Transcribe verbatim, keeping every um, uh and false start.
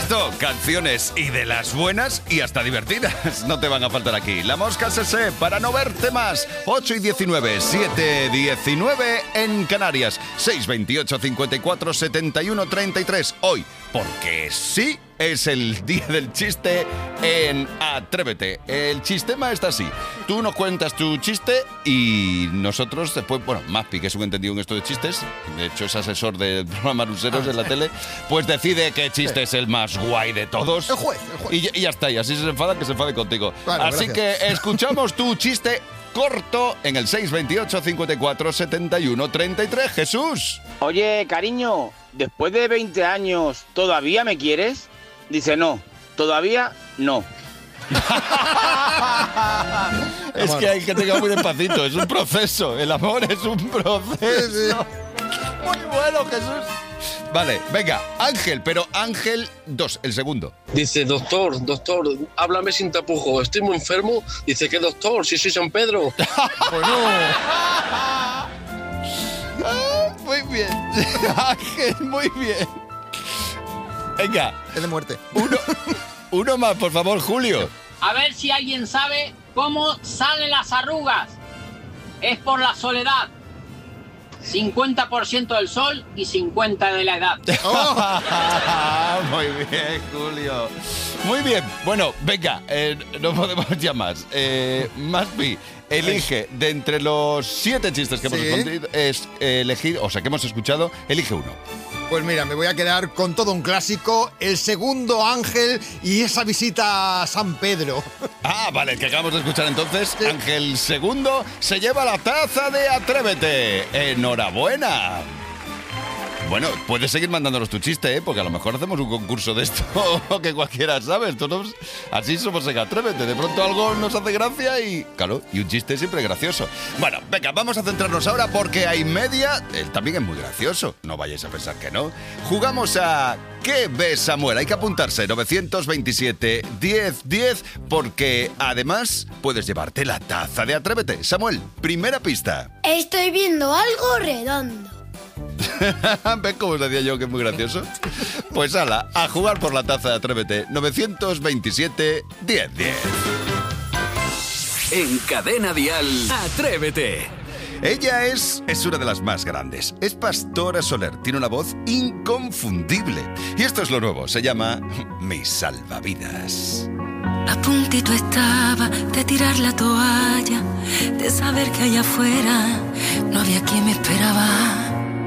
supuesto, canciones y de las buenas y hasta divertidas. No te van a faltar aquí. La Mosca Sese, para no verte más. ocho y diecinueve, siete diecinueve en Canarias. seis veintiocho, cincuenta y cuatro, setenta y uno, treinta y tres. Hoy, porque sí, es el día del chiste en Atrévete. El chistema está así. Tú nos cuentas tu chiste y nosotros después, bueno, Maspi, que es un entendido en esto de chistes, de hecho es asesor del programa Maruseros en la tele, pues decide qué chiste es el más guay de todos. El juez, el juez. Y, y ya está, y así se enfada, que se enfade contigo. Bueno, así gracias. que escuchamos tu chiste corto en el seis veintiocho, cincuenta y cuatro, setenta y uno, treinta y tres. Jesús. Oye, cariño, después de veinte años, ¿todavía me quieres? Dice, no, todavía no. Es que hay que tenga muy despacito, es un proceso, el amor es un proceso. Muy bueno, Jesús. Vale, venga, Ángel, pero Ángel dos, el segundo. Dice, doctor, doctor, háblame sin tapujos, estoy muy enfermo. Dice, ¿qué doctor? Si soy San Pedro. Bueno, Ah, muy bien, Ángel, muy bien. Venga, es de muerte. uno, uno más, por favor, Julio. A ver si alguien sabe cómo salen las arrugas. Es por la soledad. cincuenta por ciento del sol y cincuenta por ciento de la edad. Oh. Muy bien, Julio. Muy bien. Bueno, venga, eh, no podemos ya más. Eh, Maspi, elige de entre los siete chistes que hemos Sí. escondido, es eh, elegir, o sea, que hemos escuchado, elige uno. Pues mira, me voy a quedar con todo un clásico, el segundo Ángel y esa visita a San Pedro. Ah, vale, el que acabamos de escuchar entonces, Ángel segundo, se lleva la taza de Atrévete. ¡Enhorabuena! Bueno, puedes seguir mandándonos tu chiste, ¿eh? Porque a lo mejor hacemos un concurso de esto que cualquiera sabe. Todos, así somos en Atrévete. De pronto algo nos hace gracia y, claro, y un chiste siempre es gracioso. Bueno, venga, vamos a centrarnos ahora porque hay media. Él también es muy gracioso. No vayáis a pensar que no. Jugamos a ¿Qué ves, Samuel? Hay que apuntarse nueve dos siete, diez, diez porque además puedes llevarte la taza de Atrévete. Samuel, primera pista. Estoy viendo algo redondo. ¿Ves cómo os decía yo que es muy gracioso? Pues ala, a jugar por la taza de Atrévete. nueve dos siete, diez, diez. En Cadena Dial, Atrévete. Ella es, es una de las más grandes. Es Pastora Soler. Tiene una voz inconfundible. Y esto es lo nuevo. Se llama Mi Salvavidas. A puntito estaba de tirar la toalla, de saber que allá afuera no había quien me esperaba.